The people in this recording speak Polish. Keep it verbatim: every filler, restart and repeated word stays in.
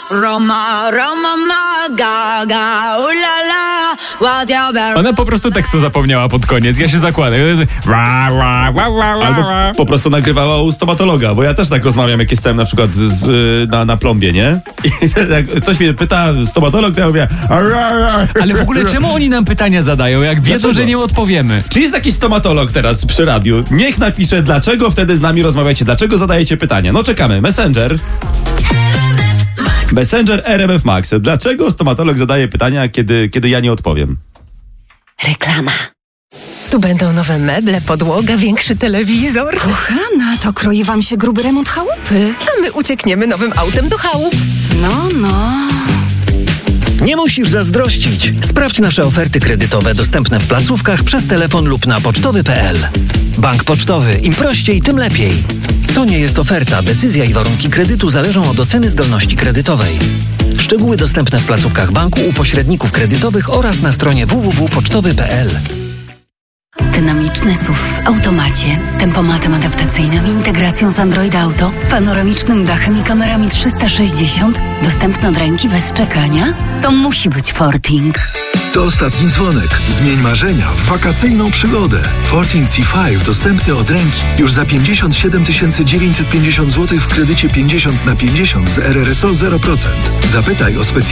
Roma, Roma, ma, ga, ga, ulala, what you better... Ona po prostu tekstu zapomniała pod koniec, ja się zakładam. Albo po prostu nagrywała u stomatologa, bo ja też tak rozmawiam, jak jestem na przykład z, na, na plombie, nie? I jak coś mnie pyta stomatolog, to ja mówię... Ale w ogóle czemu oni nam pytania zadają, jak wiedzą, Dlaczego? że nie odpowiemy? Czy jest jakiś stomatolog teraz przy radiu? Niech napisze, dlaczego wtedy z nami rozmawiacie, dlaczego zadajecie pytania. No czekamy. Messenger. Messenger R M F Max. Dlaczego stomatolog zadaje pytania, kiedy, kiedy ja nie odpowiem? Reklama. Tu będą nowe meble, podłoga, większy telewizor. Kochana, to kroi wam się gruby remont chałupy. A my uciekniemy nowym autem do chałup. No, no. Nie musisz zazdrościć. Sprawdź nasze oferty kredytowe dostępne w placówkach przez telefon lub na pocztowy kropka p l. Bank Pocztowy. Im prościej, tym lepiej. To nie jest oferta. Decyzja i warunki kredytu zależą od oceny zdolności kredytowej. Szczegóły dostępne w placówkach banku, u pośredników kredytowych oraz na stronie w w w kropka pocztowy kropka p l. Dynamiczny S U V w automacie z tempomatem adaptacyjnym, integracją z Android Auto, panoramicznym dachem i kamerami trzysta sześćdziesiąt, dostępny od ręki bez czekania? To musi być Forting. To ostatni dzwonek. Zmień marzenia w wakacyjną przygodę. Forting T pięć dostępny od ręki już za pięćdziesiąt siedem tysięcy dziewięćset pięćdziesiąt złotych w kredycie pięćdziesiąt na pięćdziesiąt z R R S O zero procent. Zapytaj o specjalne